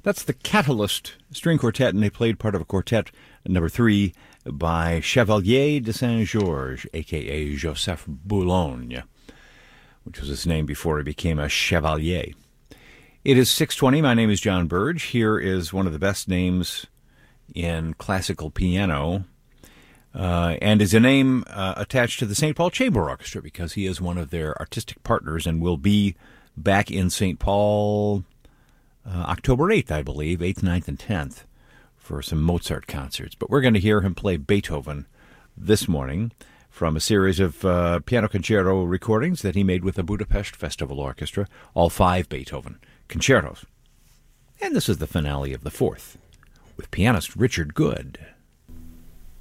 That's the Catalyst String Quartet, and they played part of a quartet, number 3, by Chevalier de Saint-Georges, a.k.a. Joseph Boulogne, which was his name before he became a chevalier. It is 6:20. My name is John Burge. Here is one of the best names in classical piano, and is a name attached to the St. Paul Chamber Orchestra because he is one of their artistic partners and will be back in St. Paul October 8th, I believe, 8th, 9th, and 10th for some Mozart concerts. But we're going to hear him play Beethoven this morning from a series of piano concerto recordings that he made with the Budapest Festival Orchestra, all 5 Beethoven concertos. And this is the finale of the 4th with pianist Richard Good.